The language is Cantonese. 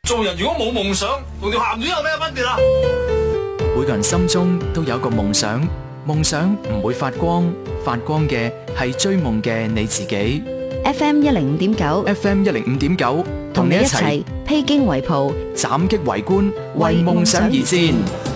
做人如果冇夢想，同條鹹魚有咩分別啊？ 每個人心中都有個夢想，夢想唔會發光，發光嘅係追夢嘅你自己。 FM105.9 FM105.9， 同你一齊披荊圍袍， 斬擊圍觀，為夢想而戰。